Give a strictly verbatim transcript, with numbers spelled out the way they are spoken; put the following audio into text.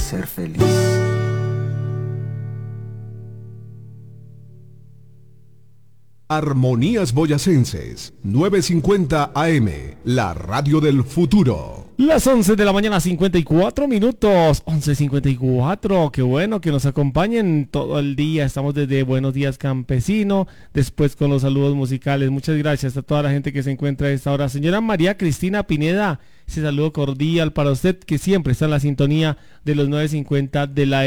ser feliz. Armonías Boyacenses, novecientos cincuenta A M, la radio del futuro. Las once de la mañana, cincuenta y cuatro minutos, once cincuenta y cuatro, qué bueno que nos acompañen todo el día. Estamos desde Buenos Días Campesino, después con los saludos musicales. Muchas gracias a toda la gente que se encuentra a esta hora. Señora María Cristina Pineda, ese saludo cordial para usted que siempre está en la sintonía de los novecientos cincuenta de la